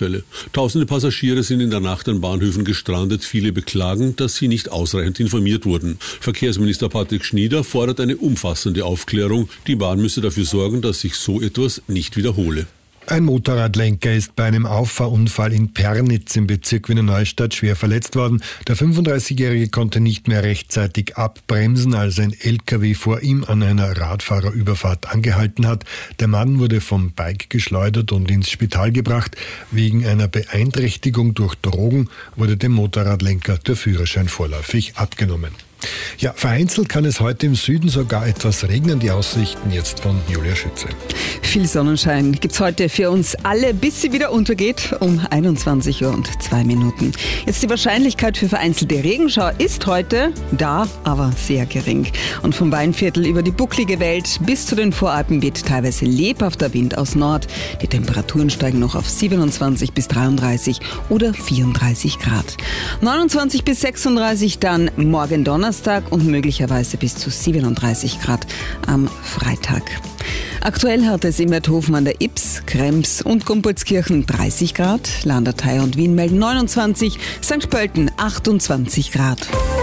Ausfälle. Tausende Passagiere sind in der Nacht an Bahnhöfen gestrandet. Viele beklagen, dass sie nicht ausreichend informiert wurden. Verkehrsminister Patrick Schnieder fordert eine umfassende Aufklärung. Die Bahn müsse dafür sorgen, dass sich so etwas nicht wiederhole. Ein Motorradlenker ist bei einem Auffahrunfall in Pernitz im Bezirk Wiener Neustadt schwer verletzt worden. Der 35-Jährige konnte nicht mehr rechtzeitig abbremsen, als ein LKW vor ihm an einer Radfahrerüberfahrt angehalten hat. Der Mann wurde vom Bike geschleudert und ins Spital gebracht. Wegen einer Beeinträchtigung durch Drogen wurde dem Motorradlenker der Führerschein vorläufig abgenommen. Ja, vereinzelt kann es heute im Süden sogar etwas regnen. Die Aussichten jetzt von Julia Schütze. Viel Sonnenschein gibt's heute für uns alle, bis sie wieder untergeht um 21:02 Jetzt die Wahrscheinlichkeit für vereinzelte Regenschauer ist heute da, aber sehr gering. Und vom Weinviertel über die bucklige Welt bis zu den Voralpen weht teilweise lebhafter Wind aus Nord. Die Temperaturen steigen noch auf 27 bis 33 oder 34 Grad. 29 bis 36 dann morgen Donnerstag und möglicherweise bis zu 37 Grad am Freitag. Aktuell hat es in Werthofen an der Ybbs, Krems und Gumbolzkirchen 30 Grad, Landertei und Wien melden 29, St. Pölten 28 Grad.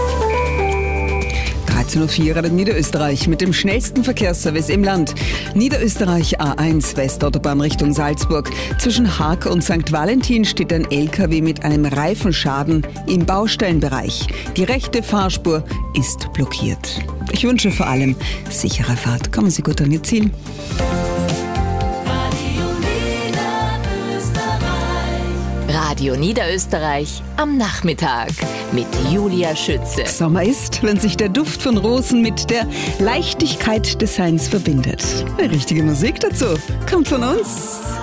13:04 Uhr Niederösterreich mit dem schnellsten Verkehrsservice im Land. Niederösterreich A1 Westautobahn Richtung Salzburg. Zwischen Haag und St. Valentin steht ein LKW mit einem Reifenschaden im Baustellenbereich. Die rechte Fahrspur ist blockiert. Ich wünsche vor allem sichere Fahrt. Kommen Sie gut an Ihr Ziel. Radio Niederösterreich am Nachmittag mit Julia Schütze. Sommer ist, wenn sich der Duft von Rosen mit der Leichtigkeit des Seins verbindet. Die richtige Musik dazu kommt von uns.